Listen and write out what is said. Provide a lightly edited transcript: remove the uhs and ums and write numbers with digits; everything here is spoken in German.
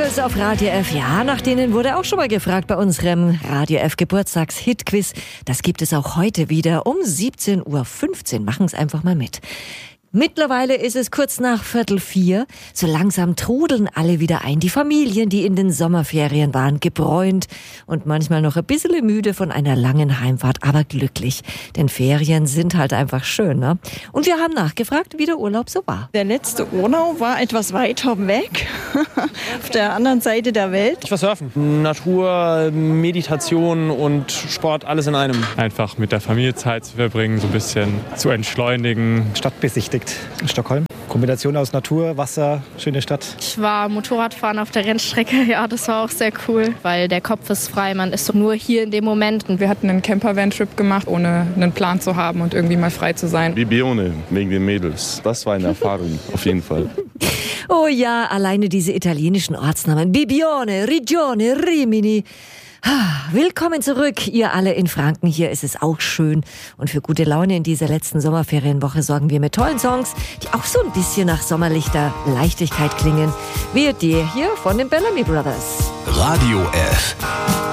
Girls auf Radio F. Ja, nach denen wurde auch schon mal gefragt bei unserem Radio F Geburtstags-Hit-Quiz. Das gibt es auch heute wieder um 17.15 Uhr. Machen Sie einfach mal mit. Mittlerweile ist es kurz nach 3:45. So langsam trudeln alle wieder ein. Die Familien, die in den Sommerferien waren, gebräunt und manchmal noch ein bisschen müde von einer langen Heimfahrt, aber glücklich. Denn Ferien sind halt einfach schön, ne? Und wir haben nachgefragt, wie der Urlaub so war. Der letzte Urlaub war etwas weiter weg, auf der anderen Seite der Welt. Ich war surfen. Natur, Meditation und Sport, alles in einem. Einfach mit der Familie Zeit zu verbringen, so ein bisschen zu entschleunigen. Stadt besichtigt. In Stockholm. Kombination aus Natur, Wasser, schöne Stadt. Ich war Motorradfahren auf der Rennstrecke, ja, das war auch sehr cool, weil der Kopf ist frei, man ist so nur hier in dem Moment. Und wir hatten einen Camper-Van-Trip gemacht, ohne einen Plan zu haben und irgendwie mal frei zu sein. Bibione, wegen den Mädels. Das war eine Erfahrung, auf jeden Fall. Oh ja, alleine diese italienischen Ortsnamen. Bibione, Regione, Rimini. Willkommen zurück, ihr alle in Franken. Hier ist es auch schön. Und für gute Laune in dieser letzten Sommerferienwoche sorgen wir mit tollen Songs, die auch so ein bisschen nach sommerlicher Leichtigkeit klingen. Wie die hier von den Bellamy Brothers. Radio F.